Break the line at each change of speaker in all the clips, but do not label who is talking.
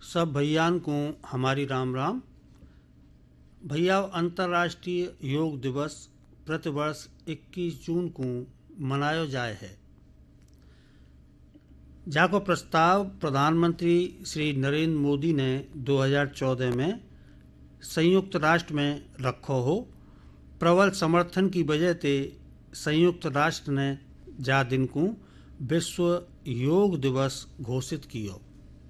सब भैयान को हमारी राम राम। भैया, अंतर्राष्ट्रीय योग दिवस प्रतिवर्ष 21 जून को मनायो जाए है। जाको प्रस्ताव प्रधानमंत्री श्री नरेंद्र मोदी ने 2014 में संयुक्त राष्ट्र में रखो हो। प्रबल समर्थन की वजह से संयुक्त राष्ट्र ने जा दिन को विश्व योग दिवस घोषित कियो।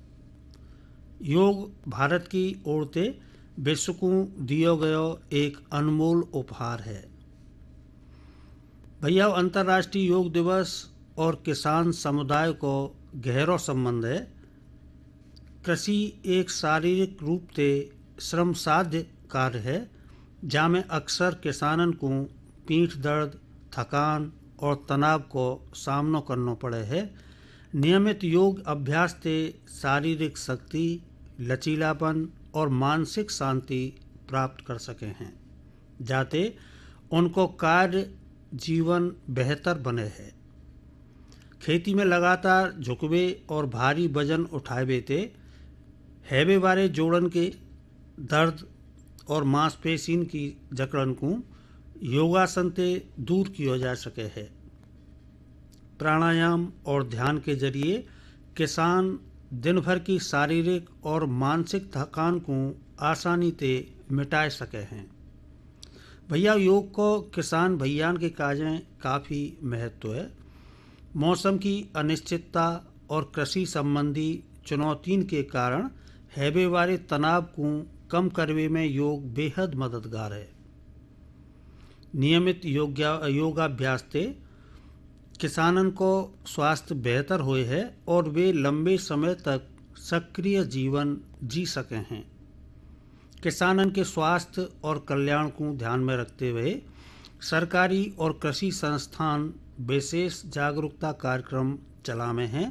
योग भारत की ओर से विश्व को दियो गयो एक अनमोल उपहार है। भैया, अंतर्राष्ट्रीय योग दिवस और किसान समुदाय को गहरा संबंध है। कृषि एक शारीरिक रूप से श्रम साध्य कार्य है, जामें अक्सर किसानन को पीठ दर्द, थकान और तनाव को सामना करना पड़े है। नियमित योग अभ्यास से शारीरिक शक्ति, लचीलापन और मानसिक शांति प्राप्त कर सके हैं, जाते उनको कार्य जीवन बेहतर बने है। खेती में लगातार झुकवे और भारी वजन उठावे ते हैवे वाले जोड़न के दर्द और मांसपेशियों की जकड़न को योगासन से दूर किया जा सके है। प्राणायाम और ध्यान के जरिए किसान दिन भर की शारीरिक और मानसिक थकान को आसानी से मिटा सके हैं। भैया, योग को किसान भैयान के काजें काफ़ी महत्व है। मौसम की अनिश्चितता और कृषि संबंधी चुनौतियों के कारण हैवे वाले तनाव को कम करने में योग बेहद मददगार है। नियमित योगाभ्यास से किसानन को स्वास्थ्य बेहतर हुए है और वे लंबे समय तक सक्रिय जीवन जी सके हैं। किसानन के स्वास्थ्य और कल्याण को ध्यान में रखते हुए सरकारी और कृषि संस्थान विशेष जागरूकता कार्यक्रम चला में हैं।